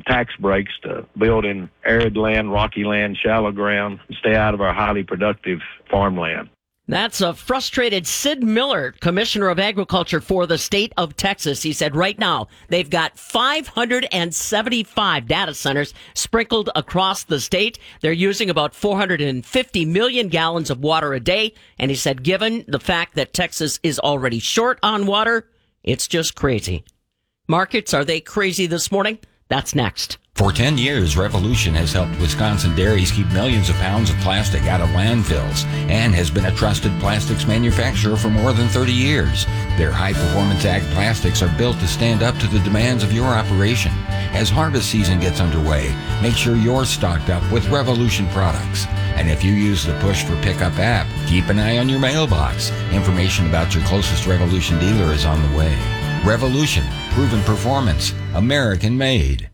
tax breaks to build in arid land, rocky land, shallow ground, and stay out of our highly productive farmland. That's a frustrated Sid Miller, Commissioner of Agriculture for the state of Texas. He said right now they've got 575 data centers sprinkled across the state. They're using about 450 million gallons of water a day. And he said, given the fact that Texas is already short on water, it's just crazy. Markets, are they crazy this morning? That's next. For 10 years, Revolution has helped Wisconsin dairies keep millions of pounds of plastic out of landfills and has been a trusted plastics manufacturer for more than 30 years. Their high-performance ag plastics are built to stand up to the demands of your operation. As harvest season gets underway, make sure you're stocked up with Revolution products. And if you use the Push for Pickup app, keep an eye on your mailbox. Information about your closest Revolution dealer is on the way. Revolution, proven performance, American made.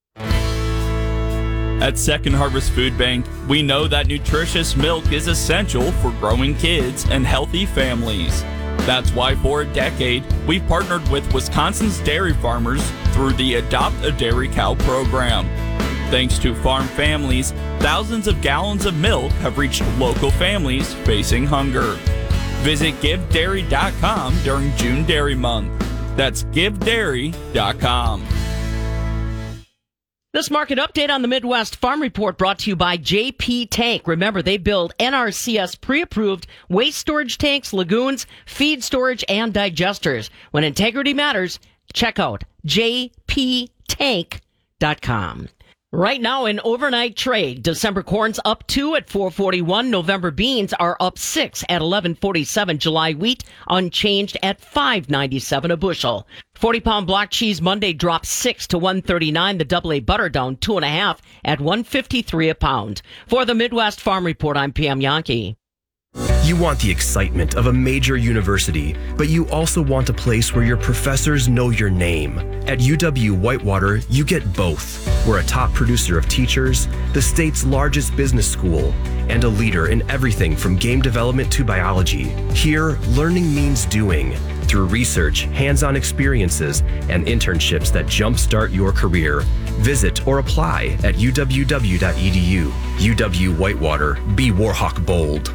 At Second Harvest Food Bank, we know that nutritious milk is essential for growing kids and healthy families. That's why for a decade, we've partnered with Wisconsin's dairy farmers through the Adopt a Dairy Cow program. Thanks to farm families, thousands of gallons of milk have reached local families facing hunger. Visit GiveDairy.com during June Dairy Month. That's GiveDairy.com. This market update on the Midwest Farm Report brought to you by JP Tank. Remember, they build NRCS pre-approved waste storage tanks, lagoons, feed storage, and digesters. When integrity matters, check out jptank.com. Right now in overnight trade, December corn's up 2 at $4.41. November beans are up 6 at $11.47. July wheat unchanged at $5.97 a bushel. 40-pound block cheese Monday dropped 6 to $1.39. The AA butter down 2.5 at $1.53 a pound. For the Midwest Farm Report, I'm Pam Yankee. You want the excitement of a major university, but you also want a place where your professors know your name. At UW-Whitewater, you get both. We're a top producer of teachers, the state's largest business school, and a leader in everything from game development to biology. Here, learning means doing. Through research, hands-on experiences, and internships that jumpstart your career. Visit or apply at uww.edu. UW-Whitewater. Be Warhawk bold.